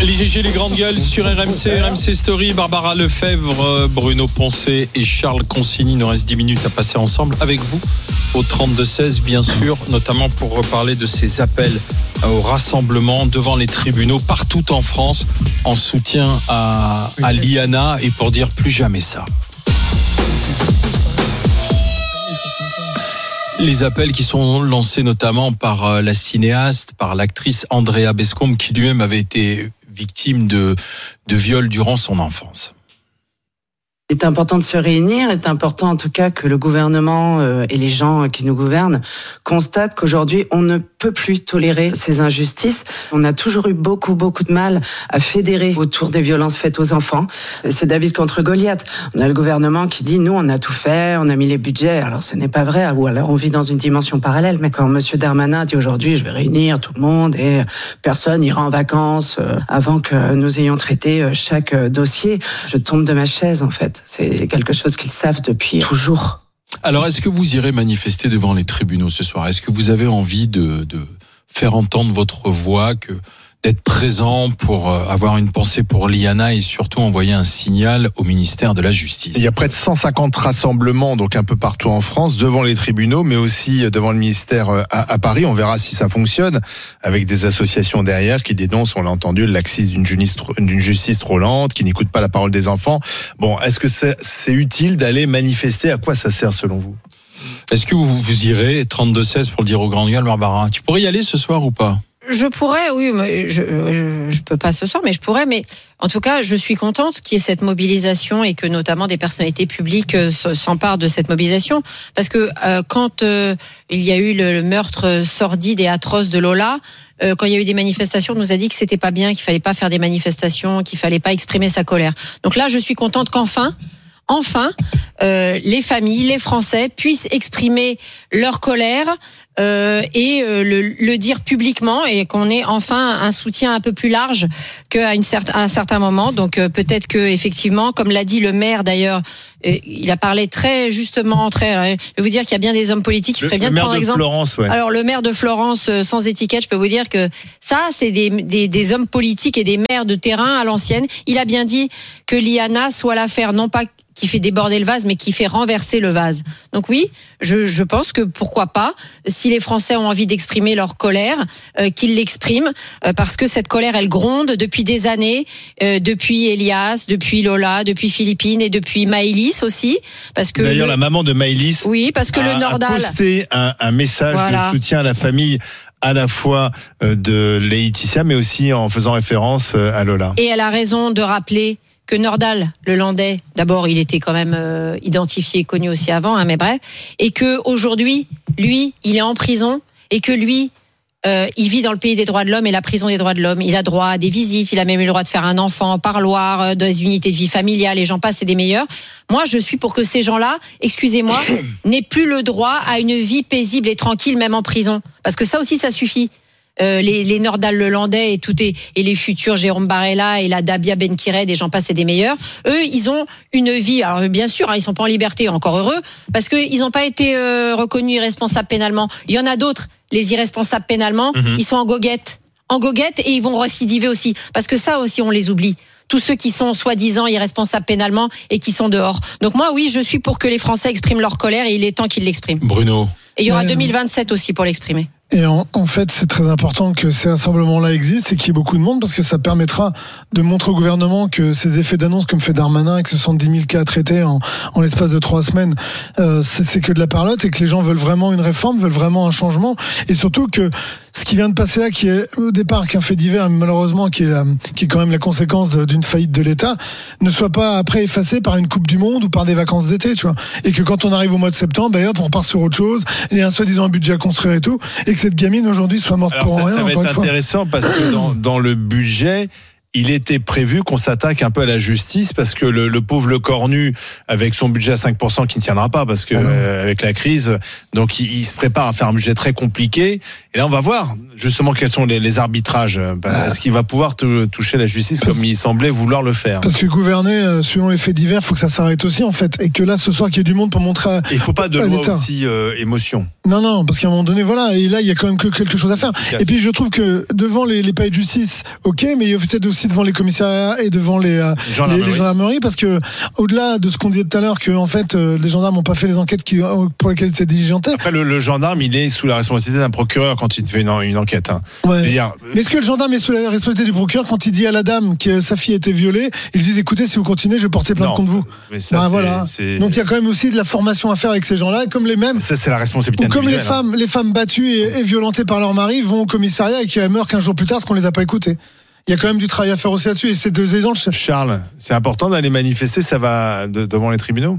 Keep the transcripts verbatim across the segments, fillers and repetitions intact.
Les G G, les grandes gueules sur R M C, R M C Story, Barbara Lefebvre, Bruno Poncet et Charles Consigny. Il nous reste dix minutes à passer ensemble avec vous au trente-deux seize, bien sûr, notamment pour reparler de ces appels au rassemblement devant les tribunaux partout en France en soutien à, à Liana et pour dire plus jamais ça. Les appels qui sont lancés notamment par la cinéaste, par l'actrice Andrea Bescombe, qui lui-même avait été victime de, de viol durant son enfance. Il est important de se réunir, il est important en tout cas que le gouvernement euh, et les gens qui nous gouvernent constatent qu'aujourd'hui on ne peut plus tolérer ces injustices. On a toujours eu beaucoup beaucoup de mal à fédérer autour des violences faites aux enfants. C'est David contre Goliath. On a le gouvernement qui dit nous on a tout fait, on a mis les budgets. Alors ce n'est pas vrai, ou alors on vit dans une dimension parallèle. Mais quand Monsieur Darmanin dit aujourd'hui je vais réunir tout le monde et personne ira en vacances avant que nous ayons traité chaque dossier, je tombe de ma chaise en fait. C'est quelque chose qu'ils savent depuis toujours. Alors, est-ce que vous irez manifester devant les tribunaux ce soir ? Est-ce que vous avez envie de, de faire entendre votre voix, que d'être présent pour avoir une pensée pour Liana et surtout envoyer un signal au ministère de la Justice ? Il y a près de cent cinquante rassemblements donc un peu partout en France devant les tribunaux mais aussi devant le ministère à, à Paris. On verra si ça fonctionne avec des associations derrière qui dénoncent, on l'a entendu, le laxisme d'une justice, d'une justice trop lente, qui n'écoute pas la parole des enfants. Bon, est-ce que c'est, c'est utile d'aller manifester ? À quoi ça sert selon vous ? Est-ce que vous, vous irez trente-deux seize pour le dire aux grandes gueules, Barbara ? Tu pourrais y aller ce soir ou pas ? Je pourrais, oui, mais je, je je peux pas ce soir, mais je pourrais. Mais en tout cas, je suis contente qu'il y ait cette mobilisation et que notamment des personnalités publiques s'emparent de cette mobilisation, parce que euh, quand euh, il y a eu le, le meurtre sordide et atroce de Lola, euh, quand il y a eu des manifestations, on nous a dit que c'était pas bien, qu'il fallait pas faire des manifestations, qu'il fallait pas exprimer sa colère. Donc là, je suis contente qu'enfin. Enfin, euh, les familles, les Français puissent exprimer leur colère euh, et euh, le, le dire publiquement, et qu'on ait enfin un soutien un peu plus large qu'à une certain, à un certain moment. Donc euh, peut-être que effectivement, comme l'a dit le maire d'ailleurs, euh, il a parlé très justement, très. Alors, je vais vous dire qu'il y a bien des hommes politiques qui feraient bien de prendre exemple. Florence, ouais. Alors le maire de Florence, euh, sans étiquette, je peux vous dire que ça, c'est des, des, des hommes politiques et des maires de terrain à l'ancienne. Il a bien dit que Liana soit l'affaire non pas qui fait déborder le vase, mais qui fait renverser le vase. Donc oui, je, je pense que pourquoi pas, si les Français ont envie d'exprimer leur colère, euh, qu'ils l'expriment, euh, parce que cette colère, elle gronde depuis des années, euh, depuis Elias, depuis Lola, depuis Philippine et depuis Maëlys aussi. Parce que D'ailleurs, le... la maman de Maëlys oui, parce que a, le Nordal a posté un, un message voilà. de soutien à la famille, à la fois de Laetitia, mais aussi en faisant référence à Lola. Et elle a raison de rappeler que Nordal, le Landais, d'abord, il était quand même euh, identifié, connu aussi avant, hein, mais bref, et que aujourd'hui, lui, il est en prison, et que lui, euh, il vit dans le pays des droits de l'homme et la prison des droits de l'homme. Il a droit à des visites, il a même eu le droit de faire un enfant en parloir, euh, dans les unités de vie familiale, les gens passent, c'est des meilleurs. Moi, je suis pour que ces gens-là, excusez-moi, n'aient plus le droit à une vie paisible et tranquille, même en prison, parce que ça aussi, ça suffit. Euh, les, les Nordal le Landais et tout est, et les futurs Jérôme Barella et la Dabia Benkired, des gens passent et des meilleurs. Eux, ils ont une vie. Alors bien sûr, hein, ils sont pas en liberté, encore heureux, parce que ils n'ont pas été euh, reconnus irresponsables pénalement. Il y en a d'autres, les irresponsables pénalement, mm-hmm. ils sont en goguette, en goguette et ils vont récidiver aussi, parce que ça aussi on les oublie. Tous ceux qui sont soi-disant irresponsables pénalement et qui sont dehors. Donc moi, oui, je suis pour que les Français expriment leur colère et il est temps qu'ils l'expriment. Bruno. Et il y aura ouais, deux mille vingt-sept aussi pour l'exprimer. Et en, en fait, c'est très important que ces rassemblements-là existent et qu'il y ait beaucoup de monde, parce que ça permettra de montrer au gouvernement que ces effets d'annonce, comme fait Darmanin, et que soixante-dix mille cas traités en, en l'espace de trois semaines, euh, c'est, c'est que de la parlotte, et que les gens veulent vraiment une réforme, veulent vraiment un changement, et surtout que ce qui vient de passer là, qui est au départ qu'un fait divers, malheureusement, qui est, la, qui est quand même la conséquence de, d'une faillite de l'État, ne soit pas après effacé par une Coupe du Monde ou par des vacances d'été, tu vois. Et que quand on arrive au mois de septembre, d'ailleurs, on repart sur autre chose, et un soi-disant budget à construire et tout, et que cette gamine aujourd'hui soit morte Alors pour ça, rien. Ça va être intéressant parce que dans, dans le budget, il était prévu qu'on s'attaque un peu à la justice, parce que le, le pauvre Le Cornu, avec son budget à cinq pour cent qui ne tiendra pas, parce que euh, avec la crise, donc il, il se prépare à faire un budget très compliqué. Et là, on va voir justement quels sont les, les arbitrages. Bah, est-ce qu'il va pouvoir te, toucher la justice parce, comme il semblait vouloir le faire? Parce que gouverner, euh, selon les faits divers, il faut que ça s'arrête aussi, en fait. Et que là, ce soir, qu'il y ait du monde pour montrer à, il ne faut pas de loi aussi euh, émotion. Non, non, parce qu'à un moment donné, voilà. Et là, il y a quand même que quelque chose à faire. Et puis, je trouve que devant les, les palais de justice, ok, mais il y a peut-être aussi aussi devant les commissariats et devant les, euh, gendarmerie. les, les gendarmeries, parce que au-delà de ce qu'on disait tout à l'heure, que en fait euh, les gendarmes n'ont pas fait les enquêtes qui, pour lesquelles ils étaient diligentés. Après, le, le gendarme, il est sous la responsabilité d'un procureur quand il fait une, une enquête. Hein. Ouais. Dire, Mais est-ce que le gendarme est sous la responsabilité du procureur quand il dit à la dame que sa fille a été violée, il lui dit écoutez, si vous continuez, je vais porter plainte non, contre vous. Mais ça, Ben c'est, voilà. c'est... Donc il y a quand même aussi de la formation à faire avec ces gens-là, comme les mêmes. Ça, c'est la responsabilité Ou comme les individuelle, hein. femmes, les femmes battues et, et violentées par leur mari vont au commissariat et qui meurent quinze jours plus tard parce qu'on les a pas écoutées. Il y a quand même du travail à faire aussi là-dessus. Et ces deux exemples. Charles, c'est important d'aller manifester, ça va de, devant les tribunaux?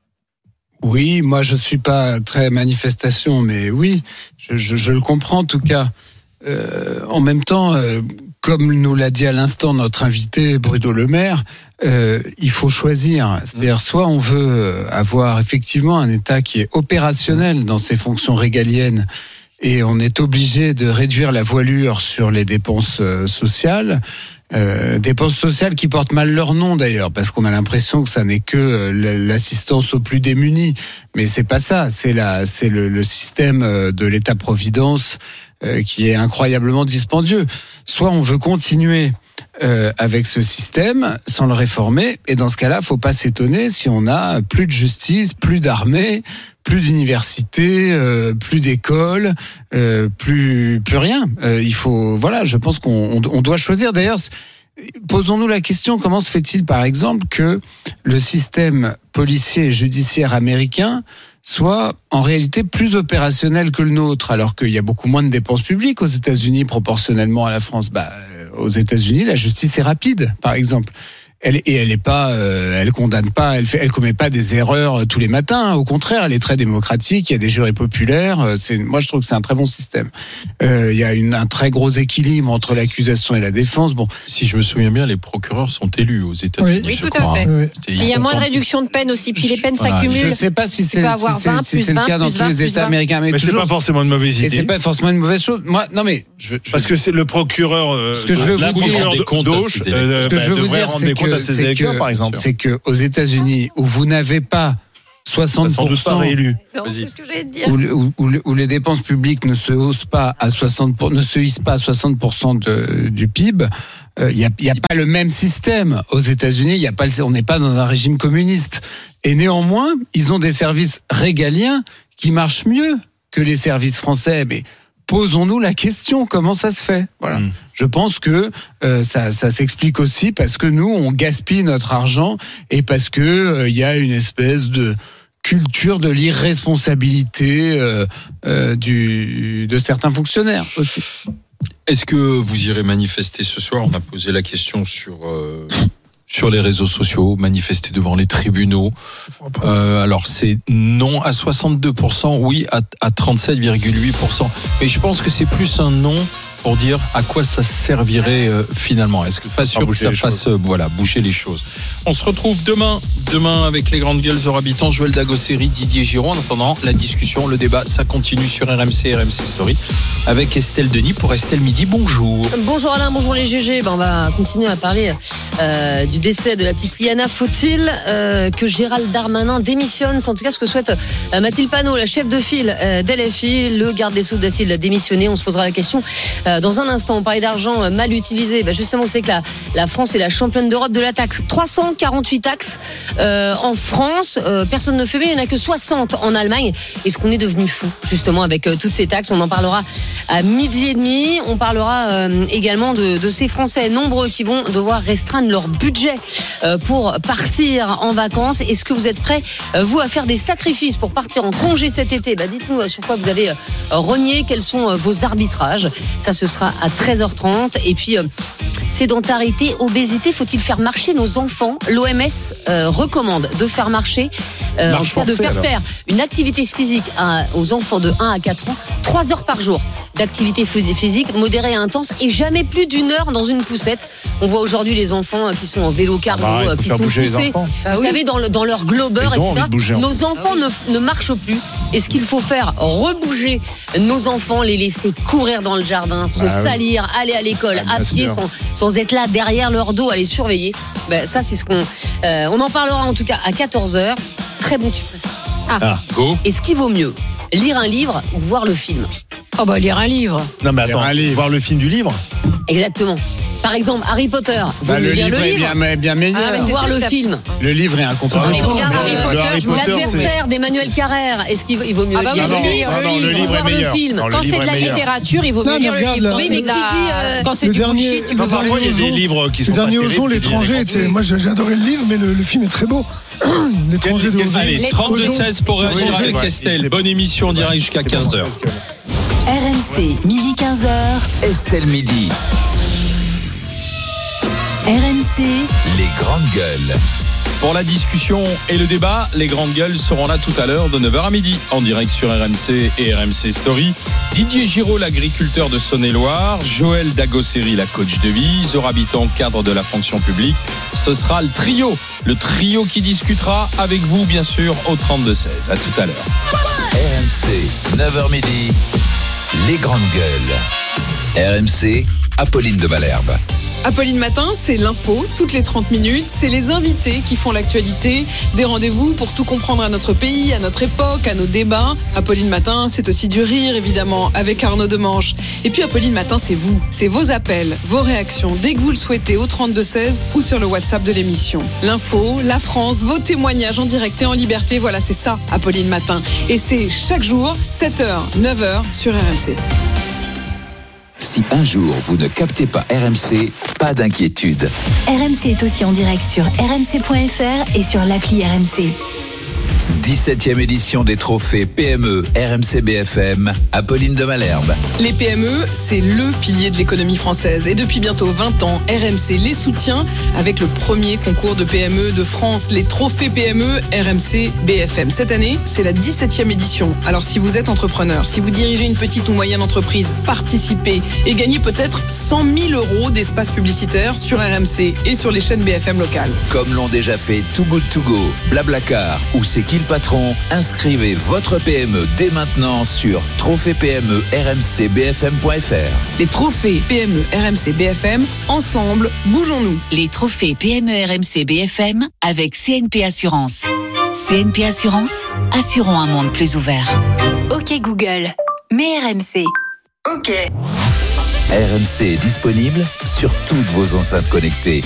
Oui, moi je suis pas très manifestation, mais oui, je, je, je le comprends en tout cas. Euh, en même temps, euh, comme nous l'a dit à l'instant notre invité Bruno Le Maire, euh, il faut choisir. C'est-à-dire, soit on veut avoir effectivement un État qui est opérationnel dans ses fonctions régaliennes, et on est obligé de réduire la voilure sur les dépenses euh, sociales. Euh, dépenses sociales qui portent mal leur nom d'ailleurs, parce qu'on a l'impression que ça n'est que euh, l'assistance aux plus démunis, mais c'est pas ça. C'est la, c'est le, le système de l'État-providence euh, qui est incroyablement dispendieux. Soit on veut continuer euh, avec ce système sans le réformer, et dans ce cas-là, faut pas s'étonner si on a plus de justice, plus d'armée, plus d'universités, euh, plus d'écoles, euh, plus plus rien. Euh, il faut, voilà, je pense qu'on on, on doit choisir. D'ailleurs, posons-nous la question, comment se fait-il, par exemple, que le système policier et judiciaire américain soit en réalité plus opérationnel que le nôtre, alors qu'il y a beaucoup moins de dépenses publiques aux États-Unis proportionnellement à la France. Bah, aux États-Unis, la justice est rapide, par exemple. Elle, et elle est pas, euh, elle condamne pas, elle fait, elle commet pas des erreurs tous les matins. Au contraire, elle est très démocratique. Il y a des jurys populaires. C'est, moi, je trouve que c'est un très bon système. Euh, il y a une, un très gros équilibre entre l'accusation et la défense. Bon, si je me souviens bien, les procureurs sont élus aux États-Unis. Oui, je tout crois. à fait. Oui. Il y a moins de réduction de peine aussi, puis les peines Voilà, s'accumulent. je ne sais pas si c'est, peux avoir si c'est, vingt, si plus c'est le vingt, cas dans plus tous vingt, les plus États vingt. américains, mais, Mais c'est toujours, pas forcément une mauvaise et idée. c'est pas forcément une mauvaise chose. Moi, non mais je, je, Parce que c'est le procureur, euh, Ce que je veux la vous dire- procureur rendre compte à d'Auch, ses euh, Ce que bah, je veux vous devrait dire, rendre c'est des comptes que, à ses c'est électeurs, que, par exemple. c'est que aux États-Unis, où vous n'avez pas soixante Sans pour doute pas cent, réélu. Non, Vas-y. c'est ce que j'allais te dire. où, où, où, où les dépenses publiques ne se haussent pas à soixante pour, ne se hissent pas à soixante pour cent de, du P I B, il euh, n'y a, y a pas le même système aux États-Unis. Y a pas, on n'est pas dans un régime communiste. Et néanmoins, ils ont des services régaliens qui marchent mieux que les services français. Mais posons-nous la question, comment ça se fait? Voilà. Mm. Je pense que euh, ça, ça s'explique aussi parce que nous, on gaspille notre argent et parce que euh, y a une espèce de culture de l'irresponsabilité euh, euh, du, de certains fonctionnaires aussi. Est-ce que vous irez manifester ce soir? On a posé la question sur euh, sur les réseaux sociaux, manifester devant les tribunaux. Euh, alors c'est non à soixante-deux pour cent, oui à, à trente-sept virgule huit pour cent. Mais je pense que c'est plus un non pour dire à quoi ça servirait euh, finalement. Est-ce que pas sûr que ça fasse euh, voilà bouger les choses. On se retrouve demain, demain avec les grandes gueules hors habitants, Joël Dagosseri, Didier Giraud. En attendant, la discussion, le débat, ça continue sur R M C, R M C Story avec Estelle Denis pour Estelle Midi. Bonjour. Bonjour Alain, bonjour les G G. Ben, on va continuer à parler euh, du décès de la petite Liana. Faut-il euh, que Gérald Darmanin démissionne? C'est en tout cas ce que souhaite euh, Mathilde Panot, la chef de file euh, d'L F I. Le garde des Sceaux doit-il démissionner? On se posera la question euh, dans un instant. On parlait d'argent mal utilisé. Ben, justement, vous savez que la, la France est la championne d'Europe de la taxe. trois cent quarante-huit taxes euh, en France. Euh, personne ne fait mieux. Il n'y en a que soixante en Allemagne. Est-ce qu'on est devenu fou justement avec euh, toutes ces taxes? On en parlera à midi et demi. On parlera euh, également de, de ces Français nombreux qui vont devoir restreindre leur budget euh, pour partir en vacances. Est-ce que vous êtes prêts, euh, vous, à faire des sacrifices pour partir en congé cet été? Bah, dites-nous euh, sur quoi vous avez euh, renié, quels sont euh, vos arbitrages. Ça, ce sera à treize heures trente. Et puis, euh, sédentarité, obésité, faut-il faire marcher nos enfants? L'O M S euh, recommande de faire marcher, euh, en tout cas de faire alors. faire une activité physique à, aux enfants de un à quatre ans, trois heures par jour d'activité physique modérée et intense et jamais plus d'une heure dans une poussette. On voit aujourd'hui les enfants qui sont en vélo cargo, Ah bah, qui sont poussés, vous Ah oui. savez, dans, le, dans leur globeur, Ils ont envie et cetera. de bouger, en Nos enfants Ah oui. ne, ne marchent plus. Est-ce qu'il faut faire rebouger nos enfants, les laisser courir dans le jardin, se Bah oui. salir, aller à l'école Ah, à bien pied sûr. sans, sans être là derrière leur dos à les surveiller? Ben, ça, c'est ce qu'on... Euh, on en parlera en tout cas à quatorze heures. Très bon tu préfères. Ah. Ah. Go. Est-ce qu'il vaut mieux lire un livre ou voir le film? Oh bah lire un livre. Non mais attends, Un livre. voir le film du livre. Exactement. Par exemple, Harry Potter. Vous Bah, voulez le lire livre le est livre bien, bien meilleur. Ah, mais c'est voir le film. Le livre est incomparable. Mais regarde Harry Le Potter, Harry je me Potter, l'adversaire d'Emmanuel Carrère. Est-ce qu'il vaut, il vaut mieux Ah bah lire oui, le non, livre, non, non, le le livre, livre voir est le meilleur. film Non, le Quand livre c'est de la est meilleur. littérature, il vaut Non, mieux mais lire le regarde, livre. là, Quand oui, c'est mais de qui dit, la- euh, quand c'est le du dernier- bullshit, tu le peux Non, pas parfois, il y a des lire. livres qui Le sont pas dernier terribles, Ozon, qui l'étranger, disent des était, moi j'ai j'ai adoré le livre, mais le, le film est très beau. L'étranger de Quel- Ozon. Allez, Les trente-deux seize pour réagir Oui, avec ouais, Estelle. c'est- Bonne émission en direct jusqu'à quinze heures. R M C, midi quinze heures. Estelle Midi. R M C, Les grandes gueules. Pour la discussion et le débat, les grandes gueules seront là tout à l'heure de neuf heures à midi en direct sur R M C et R M C Story. Didier Giraud, l'agriculteur de Saône-et-Loire, Joël Dagosseri, la coach de vie, Zora Biton, cadre de la fonction publique. Ce sera le trio, le trio qui discutera avec vous bien sûr au trente-deux seize. À tout à l'heure. R M C, neuf heures midi. Les grandes gueules. R M C, Apolline de Malherbe. Apolline Matin, c'est l'info, toutes les trente minutes. C'est les invités qui font l'actualité. Des rendez-vous pour tout comprendre à notre pays, à notre époque, à nos débats. Apolline Matin, c'est aussi du rire, évidemment, avec Arnaud Demanche. Et puis Apolline Matin, c'est vous. C'est vos appels, vos réactions, dès que vous le souhaitez, au trente-deux seize ou sur le WhatsApp de l'émission. L'info, la France, vos témoignages en direct et en liberté. Voilà, c'est ça, Apolline Matin. Et c'est chaque jour, sept heures, neuf heures, sur R M C. Si un jour vous ne captez pas R M C, pas d'inquiétude. R M C est aussi en direct sur r m c point f r et sur l'appli R M C. dix-septième édition des trophées P M E R M C B F M, Apolline de Malherbe. Les P M E, c'est le pilier de l'économie française. Et depuis bientôt vingt ans, R M C les soutient avec le premier concours de P M E de France, les trophées P M E R M C B F M. Cette année, c'est la dix-septième édition. Alors si vous êtes entrepreneur, si vous dirigez une petite ou moyenne entreprise, participez et gagnez peut-être cent mille euros d'espace publicitaire sur R M C et sur les chaînes B F M locales. Comme l'ont déjà fait Too Good To Go, Blablacar ou C'est qui le patron, inscrivez votre P M E dès maintenant sur trophée P M E R M C B F M point F R. Les trophées P M E R M C B F M, ensemble, bougeons-nous. Les trophées P M E R M C B F M avec C N P Assurance. C N P Assurance, assurons un monde plus ouvert. Ok Google, mets R M C. Ok. R M C est disponible sur toutes vos enceintes connectées.